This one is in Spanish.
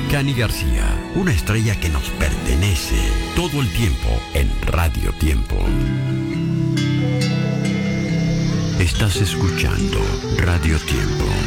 Cani García, una estrella que nos pertenece todo el tiempo en Radio Tiempo. Estás escuchando Radio Tiempo.